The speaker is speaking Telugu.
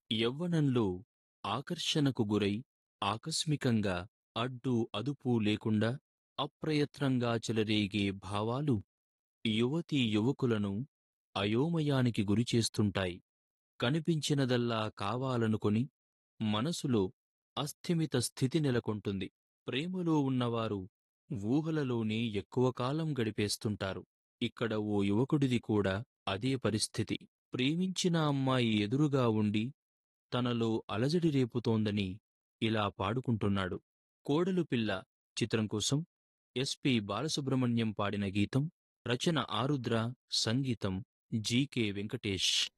యవ్వనంలో ఆకర్షణకు గురై ఆకస్మికంగా అడ్డు అదుపు లేకుండా అప్రయత్నంగా చెలరేగే భావాలు యువతీ యువకులను అయోమయానికి గురిచేస్తుంటాయి. కనిపించినదల్లా కావాలనుకొని మనసులో అస్థిమిత స్థితి నెలకొంటుంది. ప్రేమలో ఉన్నవారు ఊహలలోనే ఎక్కువ కాలం గడిపేస్తుంటారు. ఇక్కడ ఓ యువకుడిది కూడా అదే పరిస్థితి. ప్రేమించిన అమ్మాయి ఎదురుగా ఉండి తనలో అలజడి రేపుతోందని ఇలా పాడుకుంటున్నాడు. కోడలు పిల్ల చిత్రం కోసం ఎస్పి బాలసుబ్రహ్మణ్యం పాడిన గీతం. రచన ఆరుద్ర, సంగీతం జీకే వెంకటేష్.